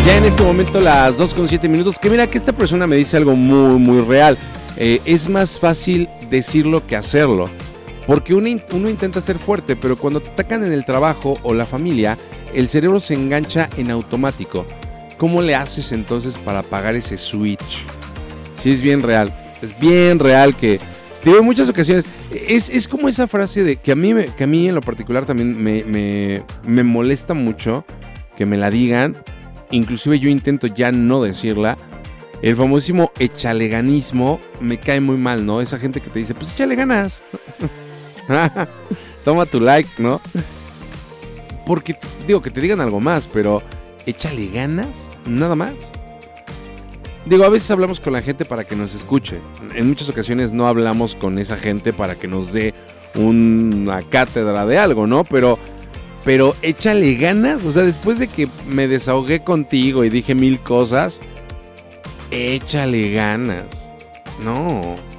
Ya en este momento las 2:07. Que mira que esta persona me dice algo muy, muy real. Es más fácil decirlo que hacerlo. Porque uno intenta ser fuerte, pero cuando te atacan en el trabajo o la familia, el cerebro se engancha en automático. ¿Cómo le haces entonces para apagar ese switch? Sí, es bien real. Es bien real que... Digo, en muchas ocasiones, es como esa frase de que a mí en lo particular también me molesta mucho que me la digan. Inclusive yo intento ya no decirla. El famosísimo echaleganismo me cae muy mal, ¿no? Esa gente que te dice, pues échale ganas. Toma tu like, ¿no? Porque, digo, que te digan algo más, pero échale ganas, nada más. Digo, a veces hablamos con la gente para que nos escuche. En muchas ocasiones no hablamos con esa gente para que nos dé una cátedra de algo, ¿no? Pero échale ganas. O sea, después de que me desahogué contigo y dije 1000 cosas, échale ganas. No.